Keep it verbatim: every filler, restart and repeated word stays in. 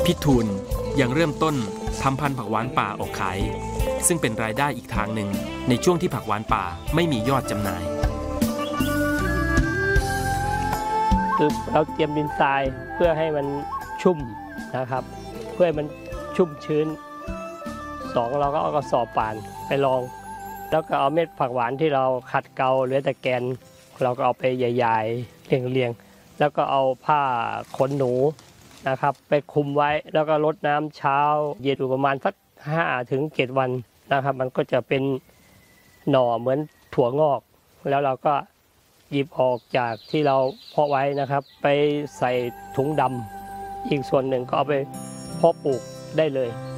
พี่ทูลยังเริ่มต้นทำพันธุ์ผักหวานป่าออกขายซึ่งเป็นรายได้อีกทางหนึ่งในช่วงที่ผักหวานป่าไม่มียอดจำหน่ายคือเราเตรียมดินทรายเพื่อให้มันชุ่มนะครับเพื่อให้มันชุ่มชื้นสองเราก็เอากระสอบป่านไปรองแล้วก็เอาเม็ดผักหวานที่เราขัดเกลาเหลือแต่แกนเราก็เอาไปใหญ่ๆเรียงๆแล้วก็เอาผ้าขนหนูนะครับไปคลุมไว้แล้วก็รดน้ำเช้าเย็นอยู่ประมาณสักห้าถึงเจ็ดวันนะครับมันก็จะเป็นหน่อเหมือนถั่วงอกแล้วเราก็หยิบออกจากที่เราเพาะไว้นะครับไปใส่ถุงดำอีกส่วนหนึ่งก็เอาไปเพาะปลูกได้เลย